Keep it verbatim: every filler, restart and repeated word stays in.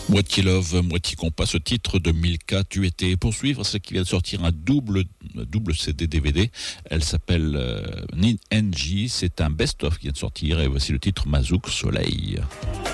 Moitié Love, moitié compas, ce titre de Milka, Tu étais. Pour suivre, c'est qui vient de sortir un double, double C D D V D. Elle s'appelle euh, N G, c'est un best-of qui vient de sortir et voici le titre Mazouk Soleil.